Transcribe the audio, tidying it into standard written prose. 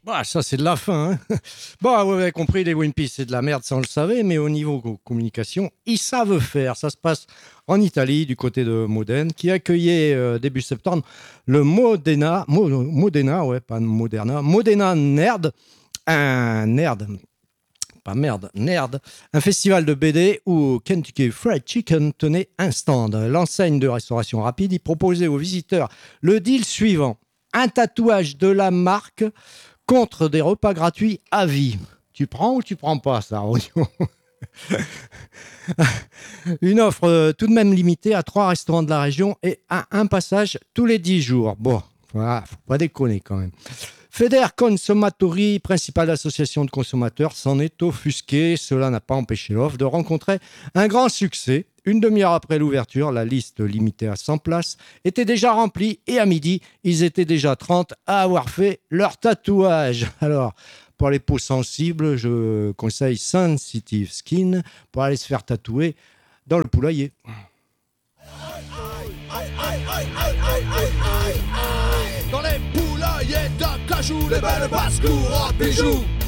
Ah, ça, c'est de la fin. Hein. Bon, vous avez compris, les Wimpy, c'est de la merde, ça on le savait, mais au niveau communication, ils savent faire. Ça se passe en Italie, du côté de Modène, qui accueillait début septembre le Modena, ouais, pas Moderna, Modena Nerd, un nerd, pas merde, nerd, un festival de BD où Kentucky Fried Chicken tenait un stand. L'enseigne de restauration rapide y proposait aux visiteurs le deal suivant. Un tatouage de la marque contre des repas gratuits à vie. Tu prends ou tu prends pas ça, Orion? Une offre tout de même limitée à 3 restaurants de la région et à un passage tous les 10 jours. Bon, voilà, faut pas déconner quand même. Feder Consumatori, principale association de consommateurs, s'en est offusqué. Cela n'a pas empêché l'offre de rencontrer un grand succès. Une demi-heure après l'ouverture, la liste limitée à 100 places était déjà remplie et à midi, ils étaient déjà 30 à avoir fait leur tatouage. Alors, pour les peaux sensibles, je conseille Sensitive Skin pour aller se faire tatouer dans le poulailler. Dans les poulaillers d'Acajou, les belles basses-cours en bijoux.